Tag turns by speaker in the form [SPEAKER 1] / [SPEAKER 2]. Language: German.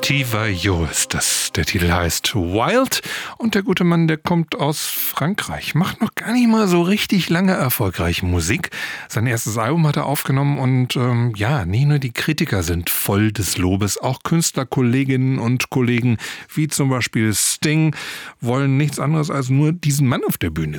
[SPEAKER 1] Tivayo ist das. Der Titel heißt Wild und der gute Mann, der kommt aus Frankreich. Macht noch gar nicht mal so richtig lange erfolgreiche Musik. Sein erstes Album hat er aufgenommen und nicht nur die Kritiker sind voll des Lobes, auch Künstlerkolleginnen und Kollegen wie zum Beispiel Sting wollen nichts anderes als nur diesen Mann auf der Bühne